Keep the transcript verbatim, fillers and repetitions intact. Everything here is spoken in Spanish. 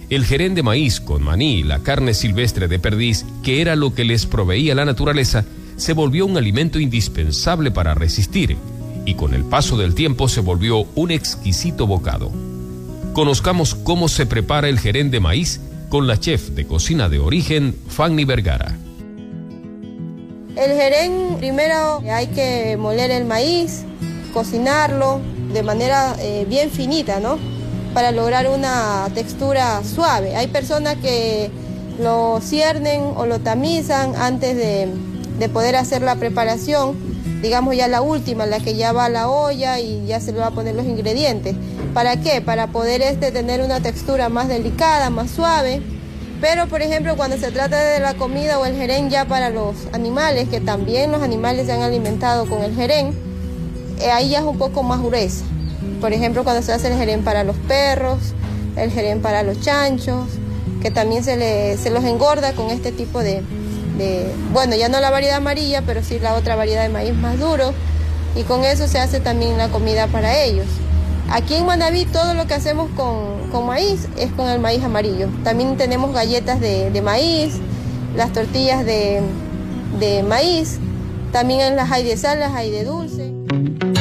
El jerén de maíz con maní y la carne silvestre de perdiz, que era lo que les proveía la naturaleza, se volvió un alimento indispensable para resistir, y con el paso del tiempo se volvió un exquisito bocado. Conozcamos cómo se prepara el jerén de maíz con la chef de cocina de origen, Fanny Vergara. El jerén, primero hay que moler el maíz, cocinarlo de manera eh, bien finita, ¿no? Para lograr una textura suave. Hay personas que lo ciernen o lo tamizan antes de, de poder hacer la preparación, digamos ya la última, la que ya va a la olla y ya se le va a poner los ingredientes. ¿Para qué? Para poder este, tener una textura más delicada, más suave. Pero, por ejemplo, cuando se trata de la comida o el jerén ya para los animales, que también los animales se han alimentado con el jerén, eh, ahí ya es un poco más gruesa. Por ejemplo, cuando se hace el jerén para los perros, el jerén para los chanchos, que también se, le, se los engorda con este tipo de, de... Bueno, ya no la variedad amarilla, pero sí la otra variedad de maíz más duro. Y con eso se hace también la comida para ellos. Aquí en Manabí todo lo que hacemos con, con maíz es con el maíz amarillo. También tenemos galletas de, de maíz, las tortillas de, de maíz, también las hay de sal, las hay de dulce.